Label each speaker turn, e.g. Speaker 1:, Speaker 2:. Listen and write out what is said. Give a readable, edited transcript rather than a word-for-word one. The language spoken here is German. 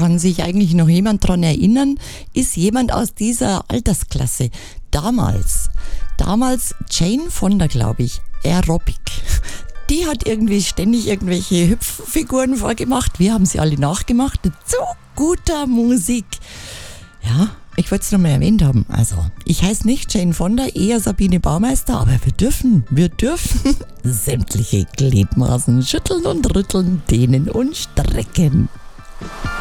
Speaker 1: kann sich eigentlich noch jemand dran erinnern, ist jemand aus dieser Altersklasse. Damals Jane Fonda, glaube ich, Aerobic. Die hat irgendwie ständig irgendwelche Hüpffiguren vorgemacht. Wir haben sie alle nachgemacht mit so guter Musik. Ja, ich wollte es nochmal erwähnt haben. Also, ich heiße nicht Jane Fonda, eher Sabine Baumeister, aber wir dürfen sämtliche Gliedmaßen schütteln und rütteln, dehnen und strecken.